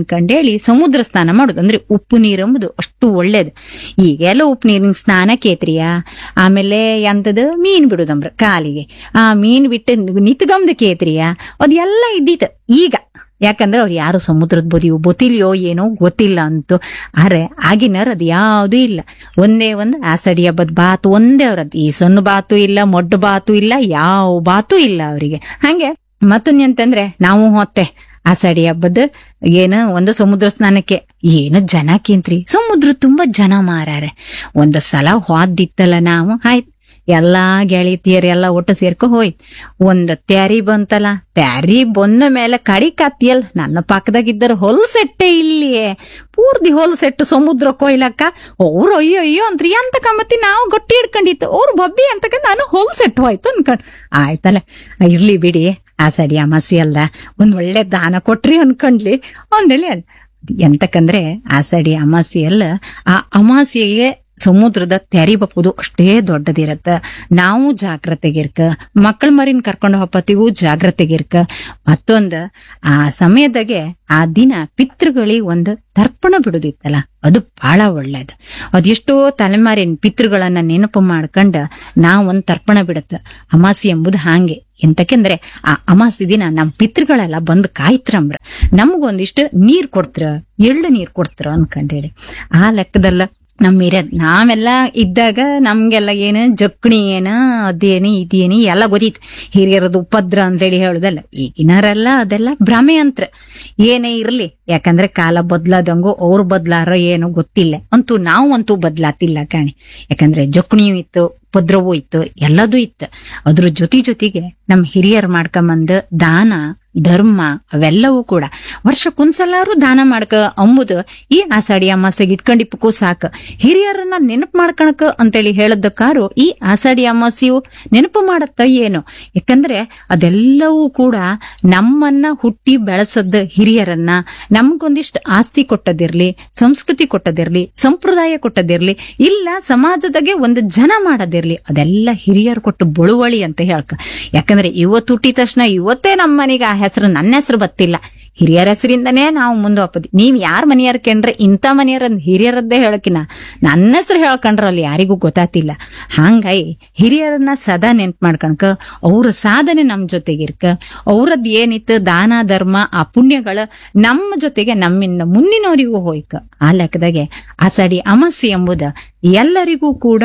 ಆಮೇಲೆ ಸಮುದ್ರ ಸ್ನಾನ ಮಾಡುದು ಅಂದ್ರೆ ಉಪ್ಪು ನೀರು ಎಂಬುದು ಅಷ್ಟು ಒಳ್ಳೇದು. ಈಗೆಲ್ಲ ಉಪ್ಪು ನೀರಿನ ಸ್ನಾನ ಕೇತ್ರಿಯ, ಆಮೇಲೆ ಎಂತದ ಮೀನ್ ಬಿಡುದಂಬ್ರ ಕಾಲಿಗೆ, ಆ ಮೀನ್ ಬಿಟ್ಟು ನಿತ್ಗಮ್ದ ಕೇತ್ರಿಯ, ಅದೆಲ್ಲ ಇದ್ದಿತ್ತು. ಈಗ ಯಾಕಂದ್ರೆ ಅವ್ರು ಯಾರು ಸಮುದ್ರದ ಬದಿಯೋ ಗೊತ್ತಿಲ್ಯೋ ಏನೋ ಗೊತ್ತಿಲ್ಲ ಅಂತು. ಆದ್ರೆ ಆಗಿನರ್ ಅದ್ ಯಾವ್ದು ಇಲ್ಲ. ಒಂದೇ ಒಂದು ಆಸಡಿ ಹಬ್ಬದ ಬಾತು ಒಂದೇ ಅವ್ರದ್ದು. ಈ ಸಣ್ಣ ಬಾತು ಇಲ್ಲ, ಮೊಡ್ಡು ಬಾತು ಇಲ್ಲ, ಯಾವ ಬಾತು ಇಲ್ಲ ಅವರಿಗೆ. ಹಂಗೆ ಮತ್ತೊಂದ್ ಅಂತಂದ್ರೆ ನಾವು ಹೊತ್ತೆ ಆಸಡಿ ಹಬ್ಬದ ಏನು ಒಂದು ಸಮುದ್ರ ಸ್ನಾನಕ್ಕೆ ಏನು ಜನ ಕೇಂತ್ರಿ, ಸಮುದ್ರ ತುಂಬಾ ಜನ ಮಾರಾರೆ. ಒಂದ್ ಸಲ ಹೋದಿತ್ತಲ್ಲ ನಾವು, ಆಯ್ತು ಎಲ್ಲಾ ಗೆಳತಿಯರೆಲ್ಲ ಒಟ್ಟು ಸೇರ್ಕೊ ಹೋಯ್ತು. ಒಂದ್ ತ್ಯಾರಿ ಬಂತಲ್ಲ, ತ್ಯಾರಿ ಬಂದ ಮೇಲೆ ಕಡಿ ಕತ್ತಿಯಲ್ ನನ್ನ ಪಕ್ಕದಾಗಿದ್ದರು ಹೊಲ್ಸೆಟ್ಟೆ ಇಲ್ಲಿಯೇ ಪೂರ್ತಿ ಹೊಲ್ಸೆಟ್ಟು ಸಮುದ್ರ ಕೊಯ್ಲಕ್ಕ. ಅವ್ರು ಅಯ್ಯೋ ಅಯ್ಯೋ ಅಂತ್ರಿ ಅಂತ ಕಮ್ಮತ್ತಿ ನಾವು ಗಟ್ಟಿ ಹಿಡ್ಕೊಂಡಿತ್ತು, ಅವ್ರು ಬಬ್ಬಿ ಅಂತಕ ನಾನು ಹೊಲ್ಸೆಟ್ಟು ಹೋಯ್ತು ಅನ್ಕೊಂಡ್. ಆಯ್ತಲ್ಲ ಇರ್ಲಿ ಬಿಡಿ, ಆಸಡಿ ಅಮಾಸಿ ಅಲ್ಲ, ಒಂದ್ ಒಳ್ಳೆ ದಾನ ಕೊಟ್ರಿ ಅನ್ಕೊಂಡ್ಲಿ ಅಂದೇಳಿ. ಎಂತಕಂದ್ರೆ ಆಸಡಿ ಅಮಾಸಿ ಅಲ್ಲ, ಆ ಅಮಾಸಿಗೆ ಸಮುದ್ರದ ತೆರಿ ಬಪ್ಪುದು ಅಷ್ಟೇ ದೊಡ್ಡದಿರತ್ತ. ನಾವು ಜಾಗ್ರತೆಗಿರ್ಕ, ಮಕ್ಕಳ ಮರಿನ್ ಕರ್ಕೊಂಡು ಹೋಗತಿಗೂ ಜಾಗ್ರತೆಗಿರ್ಕ. ಮತ್ತೊಂದ ಆ ಸಮಯದಾಗೆ ಆ ದಿನ ಪಿತೃಗಳಿಗೆ ಒಂದು ತರ್ಪಣ ಬಿಡುದಿತ್ತಲ್ಲ, ಅದು ಬಹಳ ಒಳ್ಳೇದು. ಅದೆಷ್ಟೋ ತಲೆಮಾರಿನ ಪಿತೃಗಳನ್ನ ನೆನಪು ಮಾಡ್ಕೊಂಡ ನಾವ್ ಒಂದ್ ತರ್ಪಣ ಬಿಡತ್ತ. ಅಮಾಸಿ ಎಂಬುದು ಹಾಂಗೆ. ಎಂತಕೆಂದ್ರೆ ಆ ಅಮಾಸಿ ದಿನ ನಮ್ ಪಿತೃಗಳೆಲ್ಲ ಬಂದ್ ಕಾಯ್ತ್ರಂಬ್ರ, ನಮ್ಗೊಂದಿಷ್ಟು ನೀರ್ ಕೊಡ್ತ್ರ, ಎಳ್ಳು ನೀರ್ ಕೊಡ್ತ್ರ ಅನ್ಕೊಂಡೇಳಿ. ಆ ಲೆಕ್ಕದಲ್ಲ ನಮ್ ಹಿರಿಯರ್ ನಾವೆಲ್ಲ ಇದ್ದಾಗ ನಮ್ಗೆಲ್ಲ ಏನು ಜಕ್ಣಿ ಏನ ಅದೇನು ಇದೇನು ಎಲ್ಲ ಗೊತ್ತಿತ್ತು. ಹಿರಿಯರದು ಉಪದ್ರ ಅಂತೇಳಿ ಹೇಳುದಲ್ಲ. ಈಗಿನರೆಲ್ಲ ಅದೆಲ್ಲ ಭ್ರಮೆ ಅಂತ್ರ. ಏನೇ ಇರ್ಲಿ, ಯಾಕಂದ್ರೆ ಕಾಲ ಬದ್ಲಾದಂಗು ಅವ್ರು ಬದ್ಲಾರ ಏನೋ ಗೊತ್ತಿಲ್ಲ. ಅಂತೂ ನಾವು ಅಂತೂ ಬದ್ಲಾತಿಲ್ಲ ಕಾಣಿ. ಯಾಕಂದ್ರೆ ಜಕ್ಣಿಯೂ ಇತ್ತು, ಉಪದ್ರವೂ ಇತ್ತು, ಎಲ್ಲದೂ ಇತ್ತು. ಅದ್ರ ಜೊತೆ ಜೊತೆಗೆ ನಮ್ ಹಿರಿಯರ್ ಮಾಡ್ಕೊಂಬಂದ ದಾನ ಧರ್ಮ ಅವೆಲ್ಲವೂ ಕೂಡ ವರ್ಷಕ್ಕೊಂದ್ಸಲಾರು ದಾನ ಮಾಡ್ಕ ಅಂಬುದು ಈ ಆಷಾಢಿ ಅಮಾಸೆಗೆ ಇಟ್ಕೊಂಡಿಪ್ಪಕ್ಕೂ ಸಾಕ. ಹಿರಿಯರನ್ನ ನೆನಪು ಮಾಡ್ಕಣಕ ಅಂತೇಳಿ ಹೇಳದಕ್ಕಾರು ಈ ಆಷಾಢಿ ಅಮಾಸೆಯು ನೆನಪು ಮಾಡತ್ತ ಏನು. ಯಾಕಂದ್ರೆ ಅದೆಲ್ಲವೂ ಕೂಡ ನಮ್ಮನ್ನ ಹುಟ್ಟಿ ಬೆಳೆಸದ ಹಿರಿಯರನ್ನ, ನಮ್ಗೊಂದಿಷ್ಟು ಆಸ್ತಿ ಕೊಟ್ಟದಿರ್ಲಿ, ಸಂಸ್ಕೃತಿ ಕೊಟ್ಟದಿರ್ಲಿ, ಸಂಪ್ರದಾಯ ಕೊಟ್ಟದಿರ್ಲಿ, ಇಲ್ಲ ಸಮಾಜದಾಗೆ ಒಂದು ಜನ ಮಾಡದಿರ್ಲಿ, ಅದೆಲ್ಲ ಹಿರಿಯರು ಕೊಟ್ಟು ಬಳುವಳಿ ಅಂತ ಹೇಳ್ಕ. ಯಾಕಂದ್ರೆ ಇವತ್ತು ಹುಟ್ಟಿದ ತಕ್ಷಣ ಇವತ್ತೇ ನಮ್ಮ ಮನೆಗೆ ಆ ಹೆಸರು ನನ್ನ ಹೆಸರು ಬತ್ತಿಲ್ಲ, ಹಿರಿಯರ ಹೆಸರಿಂದನೇ ನಾವು ಮುಂದೆ ಹೋಗ್ತೀವಿ. ನೀವ್ ಯಾರ ಮನೆಯರ್ ಕಂಡ್ರೆ ಇಂಥ ಮನೆಯರ ಹಿರಿಯರದ್ದೇ ಹೇಳಕಿನ ನನ್ನ ಹೆಸರು ಹೇಳ್ಕೊಂಡ್ರಲ್ಲಿ ಯಾರಿಗೂ ಗೊತ್ತಾತಿಲ್ಲ. ಹಂಗಾಗಿ ಹಿರಿಯರನ್ನ ಸದಾ ನೆನ್ಪು ಮಾಡ್ಕಣಕ, ಅವ್ರ ಸಾಧನೆ ನಮ್ ಜೊತೆಗಿರ್ಕ, ಅವ್ರದ್ ಏನಿತ್ತು ದಾನ ಧರ್ಮ ಆ ಪುಣ್ಯಗಳ ನಮ್ಮ ಜೊತೆಗೆ ನಮ್ಮಿಂದ ಮುಂದಿನವರಿಗೂ ಹೋಯ್ಕ. ಆ ಲೆಕ್ಕದಾಗೆ ಆಷಾಢಿ ಅಮಾಸಿ ಎಂಬುದ ಎಲ್ಲರಿಗೂ ಕೂಡ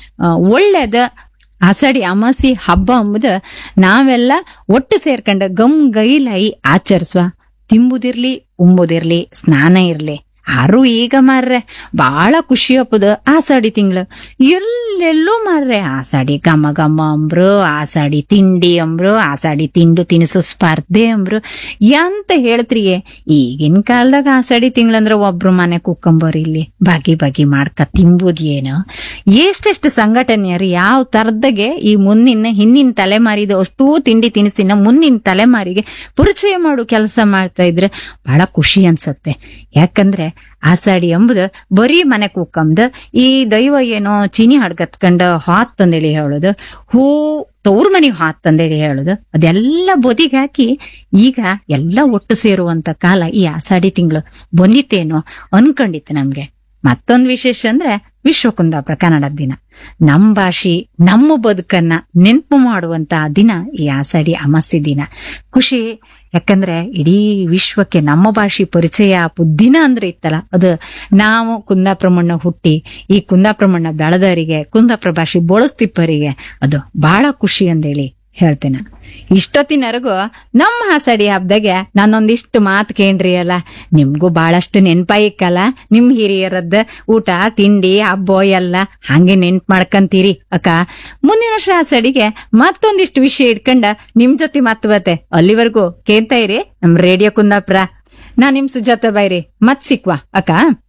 ಒಳ್ಳೇದ. ಆಷಾಢಿ ಅಮಾಸಿ ಹಬ್ಬ ಎಂಬುದ ನಾವೆಲ್ಲ ಒಟ್ಟು ಸೇರ್ಕೊಂಡ ಗಮ್ ಗೈಲಾಯಿ ಆಚರಿಸುವ. ತಿಂಬುದಿರ್ಲಿ, ಉಂಬುದಿರ್ಲಿ, ಸ್ನಾನ ಇರ್ಲಿ. ಆರು ಈಗ ಮಾರ್ರೆ ಬಾಳ ಖುಷಿ ಹಬ್ಬದ ಆಷಾಢಿ ತಿಂಗಳು. ಎಲ್ಲೆಲ್ಲೂ ಮಾರ್ರೆ ಆಷಾಢಿ ಗಮ ಗಮ ಅಂಬ್ರು, ಆಷಾಢಿ ತಿಂಡಿ ಅಂಬ್ರು, ಆಷಾಢಿ ತಿಂಡು ತಿನಿಸು ಸ್ಪರ್ಧೆ ಅಂಬ್ರು. ಎಂತ ಹೇಳ್ತ್ರಿಯೇ, ಈಗಿನ ಕಾಲದಾಗ ಆಷಾಢಿ ತಿಂಗಳಂದ್ರ ಒಬ್ರು ಮನೆ ಕುಕ್ಕಂಬರ್ ಇಲ್ಲಿ ಬಗೆ ಬಗೆ ಮಾಡ್ಕ ತಿಂಬುದ್ ಏನು. ಎಷ್ಟೆಷ್ಟು ಸಂಘಟನೆಯರು ಯಾವ ತರದಾಗೆ ಈ ಮುಂದಿನ ಹಿಂದಿನ ತಲೆಮಾರಿದ ಅಷ್ಟೂ ತಿಂಡಿ ತಿನಿಸಿನ ಮುಂದಿನ ತಲೆಮಾರಿಗೆ ಪರಿಚಯ ಮಾಡು ಕೆಲಸ ಮಾಡ್ತಾ ಇದ್ರೆ ಬಹಳ ಖುಷಿ ಅನ್ಸತ್ತೆ. ಯಾಕಂದ್ರೆ ಆಷಾಢಿ ಎಂಬುದು ಬರೀ ಮನೆ ಕುಕ್ಕಂದು ಈ ದೈವ ಏನೋ ಚೀನಿ ಹಡ್ಗತ್ಕಂಡ ಹಾತ್ ತಂದೇಳಿ ಹೇಳುದು, ಹೂ ತವ್ರ ಮನೆಗೆ ಹಾತ್ ತಂದೇಳಿ ಹೇಳುದು, ಅದೆಲ್ಲ ಬದಿಗೆ ಹಾಕಿ ಈಗ ಎಲ್ಲ ಒಟ್ಟು ಸೇರುವಂತ ಕಾಲ ಈ ಆಷಾಢಿ ತಿಂಗಳು ಬಂದಿತ್ತೇನೋ ಅನ್ಕೊಂಡಿತ್ತು ನಮ್ಗೆ. ಮತ್ತೊಂದು ವಿಶೇಷ ಅಂದ್ರೆ ವಿಶ್ವ ಕುಂದಾಪುರ ಕನ್ನಡದ ದಿನ. ನಮ್ ಭಾಷೆ ನಮ್ಮ ಬದುಕನ್ನ ನೆನಪು ಮಾಡುವಂತ ದಿನ ಈ ಆಷಾಢಿ ಅಮಾಸಿ ದಿನ. ಖುಷಿ, ಯಾಕಂದ್ರೆ ಇಡೀ ವಿಶ್ವಕ್ಕೆ ನಮ್ಮ ಭಾಷೆ ಪರಿಚಯ ದಿನ ಅಂದ್ರೆ ಇತ್ತಲ್ಲ, ಅದು ನಾವು ಕುಂದಾಪುರ ಮಣ್ಣ ಹುಟ್ಟಿ ಈ ಕುಂದಾಪುರ ಮಣ್ಣ ಬೆಳೆದವರಿಗೆ, ಕುಂದಾಪುರ ಭಾಷೆ ಬಳಸ್ತಿಪ್ಪರಿಗೆ ಅದು ಬಹಳ ಖುಷಿ ಅಂದೇಳಿ ಹೇಳ್ತೇನೆ. ಇಷ್ಟೊತ್ತಿನವರೆಗೂ ನಮ್ಮ ಆಷಾಢಿ ಹಬ್ಬದಾಗೆ ನಾನೊಂದಿಷ್ಟು ಮಾತು ಕೇಳ್ರಿ ಅಲ್ಲ, ನಿಮ್ಗೂ ಬಹಳಷ್ಟು ನೆನ್ಪಾಯಿಕ್ಕಲ್ಲ ನಿಮ್ ಹಿರಿಯರದ್ದ ಊಟ ತಿಂಡಿ ಹಬ್ಬ ಎಲ್ಲ ಹಂಗೆ ನೆನ್ಪು ಮಾಡ್ಕಂತೀರಿ ಅಕ್ಕ. ಮುಂದಿನ ವರ್ಷ ಆಷಾಢಿಗೆ ಮತ್ತೊಂದಿಷ್ಟು ವಿಷಯ ಇಟ್ಕೊಂಡ ನಿಮ್ ಜೊತೆ ಮಾತು ಬತ್ತೆ. ಅಲ್ಲಿವರೆಗೂ ಕೇಳ್ತಾ ಇರಿ ನಮ್ ರೇಡಿಯೋ ಕುಂದಾಪುರ. ನಾ ನಿಮ್ ಸುಜಾತ ಬೈರಿ, ಮತ್ ಸಿಕ್ವಾ ಅಕ್ಕ.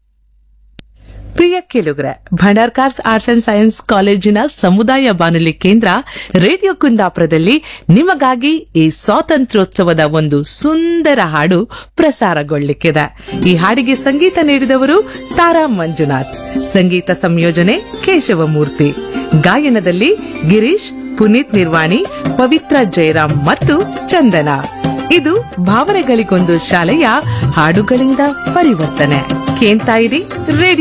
ಪ್ರಿಯ ಕೇಳುಗರೆ, ಭಂಡಾರ್ಕಾರ್ಸ್ ಆರ್ಟ್ಸ್ ಅಂಡ್ ಸೈನ್ಸ್ ಕಾಲೇಜಿನ ಸಮುದಾಯ ಬಾನುಲಿ ಕೇಂದ್ರ ರೇಡಿಯೋ ಕುಂದಾಪುರದಲ್ಲಿ ನಿಮಗಾಗಿ ಈ ಸ್ವಾತಂತ್ರ್ಯೋತ್ಸವದ ಒಂದು ಸುಂದರ ಹಾಡು ಪ್ರಸಾರಗೊಳ್ಳಿಕ್ಕಿದೆ. ಈ ಹಾಡಿಗೆ ಸಂಗೀತ ನೀಡಿದವರು ತಾರಾ ಮಂಜುನಾಥ್, ಸಂಗೀತ ಸಂಯೋಜನೆ ಕೇಶವಮೂರ್ತಿ, ಗಾಯನದಲ್ಲಿ ಗಿರೀಶ್, ಪುನೀತ್ ನಿರ್ವಾಣಿ, ಪವಿತ್ರ ಜಯರಾಮ್ ಮತ್ತು ಚಂದನ. ಇದು ಭಾವನೆಗಳಿಗೊಂದು ಶಾಲೆಯ ಹಾಡುಗಳಿಂದ ಪರಿವರ್ತನೆ ಕೇಳ್ತಾ ಇರಿ ರೇಡಿಯೋ